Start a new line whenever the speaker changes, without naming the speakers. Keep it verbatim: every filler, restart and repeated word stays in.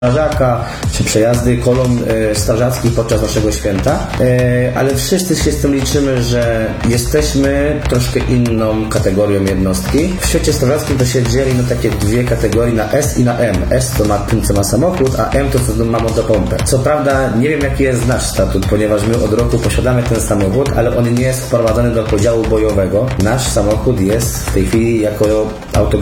strażaka, czy przejazdy kolon e, strażackich podczas naszego święta, e, ale wszyscy się z tym liczymy, że jesteśmy troszkę inną kategorią jednostki. W świecie strażackim to się dzieli na takie dwie kategorie, na S i na M. S to ma ten, co ma samochód, a M to co ma motopompę. Co prawda nie wiem, jaki jest nasz statut, ponieważ my od roku posiadamy ten samochód, ale on nie jest wprowadzony do podziału bojowego. Nasz samochód jest w tej chwili jako auto